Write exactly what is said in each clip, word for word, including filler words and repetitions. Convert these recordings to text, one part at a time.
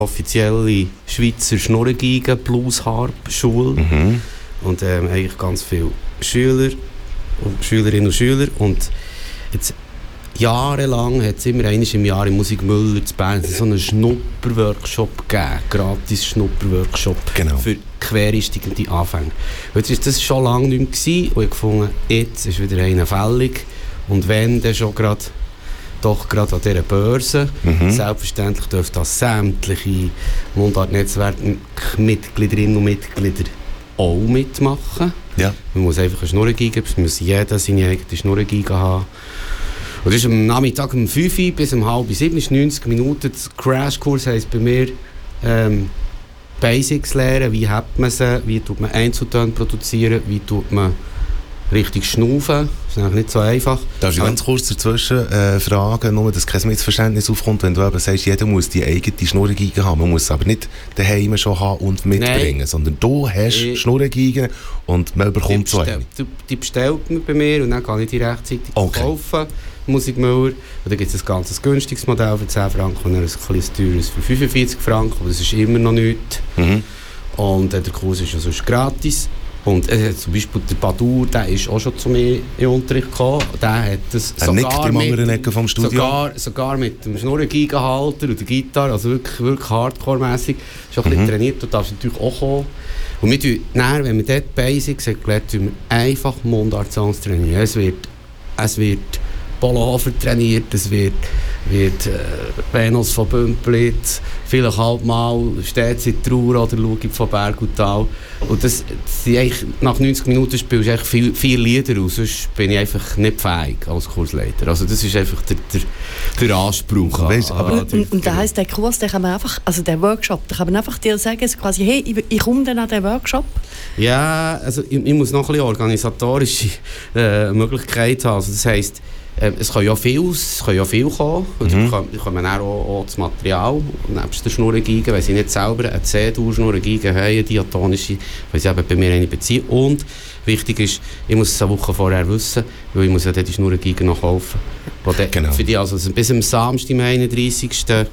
offizielle Schweizer Schnurrengigen-Blues-Harp-Schule. Mhm. Und ähm, eigentlich ganz viele Schüler und Schülerinnen und Schüler. Und jetzt jahrelang hat es immer einmal im Jahr in Musik Müller zu Bern so einen Schnupper-Workshop gegeben. Gratis Schnupper-Workshop Genau. für quereinsteigende Anfänger. Und jetzt war das schon lange nicht mehr gewesen, und ich gefunden, jetzt ist wieder einer fällig. Und wenn, dann schon gerade doch gerade an dieser Börse. Mhm. Selbstverständlich dürfen das sämtliche Mundart-Netzwerk-Mitgliederinnen und Mitglieder auch mitmachen. Ja. Man muss einfach eine Schnurrengiga, es muss jeder seine eigene Schnurrengiga haben. Und das ist am Nachmittag um fünf Uhr bis um halb sieben, ist neunzig Minuten. Der Crashkurs heisst bei mir ähm, Basics lernen, wie hat man sie, wie tut man Einzeltöne produzieren, wie tut man richtig schnaufen. Das ist eigentlich nicht so einfach. Darf ich ganz kurz dazwischen äh, fragen, nur dass kein Missverständnis aufkommt, wenn du eben sagst, jeder muss die eigene Schnurrengeige haben. Man muss es aber nicht daheim schon haben und mitbringen, Nein. sondern du hast ich, Schnurrengeige und man bekommt so eine. Die, die bestellt man bei mir und dann kann ich die rechtzeitig okay. kaufen. Musikmüller. Und dann gibt es ein ganz günstiges Modell für zehn Franken und ein kleines teures für fünfundvierzig Franken. Aber das ist immer noch nichts. Mhm. Und äh, der Kurs ist ja sonst gratis. Und äh, zum Beispiel der Badur, der ist auch schon zu mir in Unterricht gekommen. Der hat das er sogar in anderen Ecke vom Studio. Sogar, sogar mit dem Schnurrengigenhalter und der Gitarre, also wirklich, wirklich hardcore-mässig. Schon ein bisschen mhm. trainiert, du darfst natürlich auch kommen. Und wir tun, dann, wenn wir dort Basics haben gelernt, tun wir einfach Mundart-Songs trainieren. Es wird, es wird Polo Hofer trainiert, es wird, wird äh, Venus von Bümplitz, vielleicht halt mal steht in Trauer oder schaue ich von Berg und Tal. Und das, das nach neunzig Minuten spielst du viel, vier Lieder aus, sonst bin ich einfach nicht fähig als Kursleiter. Also das ist einfach der, der, der Anspruch. Weißt, aber und und, und das heisst, der Kurs, der kann man einfach, also der Workshop, da kann man einfach dir sagen, so quasi, hey, ich, ich komme dann an den Workshop? Ja, also ich, ich muss noch ein bisschen organisatorische äh, Möglichkeit haben. Also das heisst, Ähm, es kann ja viel, es kann ja viel kommen. Und mhm. dann kommen auch, auch das Material, nebst der Schnurrengeige, weil sie nicht selber eine C-Dur-Schnurrengeige haben, eine diatonische, weil sie eben bei mir eine beziehen. Und wichtig ist, ich muss es eine Woche vorher wissen, weil ich muss ja dann die Schnurrengeige noch kaufen. Dann, genau. Für die, also bis am Samstag, am einunddreißigsten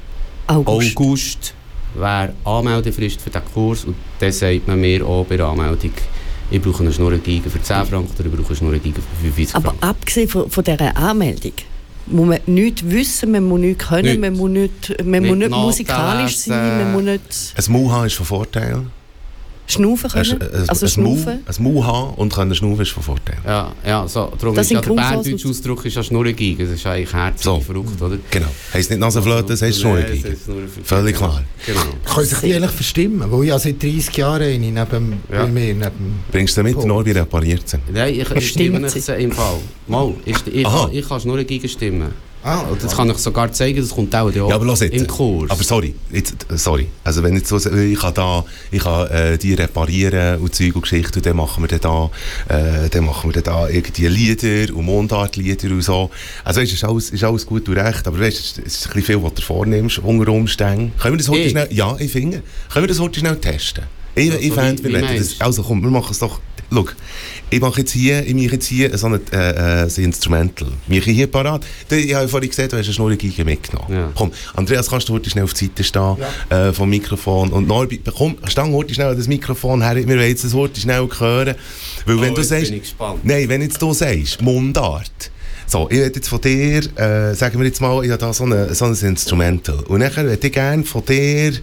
August, August wäre Anmeldefrist für diesen Kurs. Und dann sagt man mir auch bei der Anmeldung, ich brauche eine Schnurrengeige für zehn Franken oder ich brauche eine Schnurrengeige für fünfundvierzig Franken. Aber abgesehen von, von dieser Anmeldung, muss man nichts wissen, man muss nichts können, nicht. man muss nicht, man muss nicht musikalisch sein, man muss nicht... Ein Mu haben ist von Vorteil. Schnaufen können? Ein, ein, also ein schnaufen? Ein Mu haben und können schnaufen ist von Vorteil. Ja, ja so, darum das ist ja der berndeutsche Ausdruck ist ja Schnurrengeige, das ist eigentlich herzlich so. Verrückt, oder? Genau. Heisst nicht Nasenflöte, das heisst Schnurrengeige. Völlig klar. Genau. Kann sich die eigentlich verstimmen, weil ich ja seit dreißig Jahren eine neben, ja. bei mir neben... Bringst du mit, Norbi repariert sie? Nein, ich, ich stimme nicht im Fall. Mal, ich, ich, ich, ich kann Schnurrengeige stimmen. Ah, das kann ich sogar zeigen, das kommt auch, ja, aber im Kurs. Aber sorry, jetzt, sorry. Also wenn ich so ich kann da, ich kann äh, die reparieren und Zeug und Geschichten, und dann machen wir da, äh, dann machen wir da irgendwie Lieder und Mundartlieder und so. Also weißt, ist alles, ist alles gut und recht, aber weißt, es ist, ist ein bisschen viel, was du vornimmst unter Umständen. Können wir das heute ich. schnell? Ja, ich finde. Können wir das heute schnell testen? Ich, ich fände, wir das. Also komm, wir machen es doch. Schau, ich mache jetzt hier, ich mache jetzt hier so ein, äh, ein Instrumental. Ich hier parat. Ich habe vorhin gesehen, du hast eine Schnurrengeige mitgenommen. Ja. Komm, Andreas, kannst du heute schnell auf die Seite stehen, ja. äh, vom Mikrofon. Und Norbi, komm, stang heute schnell das Mikrofon her. Wir wollen jetzt das heute schnell hören. Weil oh, wenn du sagst, bin ich gespannt. Nein, wenn jetzt du sagst, Mundart. So, ich hätte jetzt von dir, äh, sagen wir jetzt mal, ich habe da so, eine, so ein Instrumental. Und nachher hätte ich gerne von dir...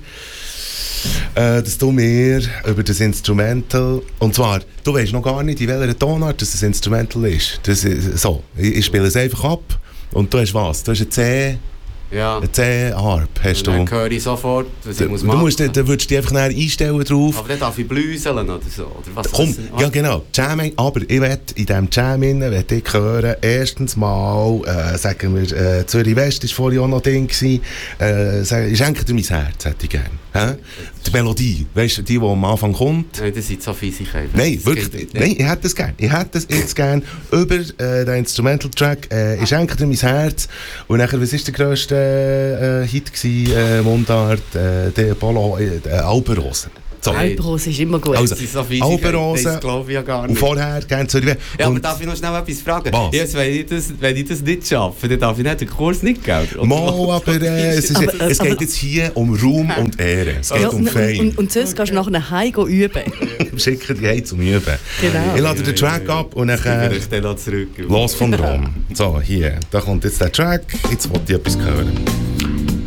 Äh, dass du mir über das Instrumental, und zwar, du weißt noch gar nicht, in welcher Tonart das, das Instrumental ist. Das ist so, ich, ich spiele es einfach ab und du hast was? Du hast ein C, ja. ein C-Harp. Hast und dann du. höre ich sofort, was da, ich muss du machen. Musst, da würdest du dich einfach einstellen drauf. Aber dann darf ich bläuseln oder so, oder was? Komm, das, ja genau, Jamming, aber ich will in diesem Jam will ich hören, erstens mal, äh, sagen wir, äh, Zürich West war vorhin auch noch Ding gewesen, äh, ich schenke dir mein Herz, hätte ich gerne. Hä? Die Melodie, weißt du, die, die am Anfang kommt. Nein, das ist so physisch einfach. Nein, wirklich, nein, ich hätte das gerne. Ich hätte das jetzt gerne über äh, den Instrumental-Track, äh, ich schenke dir mein Herz. Und nachher, was war der grösste äh, Hit gewesen, äh, Mundart, äh, der Polo, äh, Alpenrosen. So. Alpenrose ist immer gut. Also, so Alpenrose das glaube ich ja gar nicht. Und vorher gerne Zürich. Ja, aber und darf ich noch schnell etwas fragen? Was? Jetzt, wenn, ich das, wenn ich das nicht schaffe, dann darf ich nicht den Kurs nicht geben. Mal, aber äh, es, ist, Aber, äh, es geht aber- jetzt hier um Ruhm und Ehre. Es geht Ja, um und, Fame. und, und sonst gehst du nachher heim gehen üben. Schicken die heim zum Üben. Genau. Ich lade den Track ab und dann Dann äh, ich dann noch zurück. los von Rom. So, hier, da kommt jetzt der Track. Jetzt wollte ich etwas hören.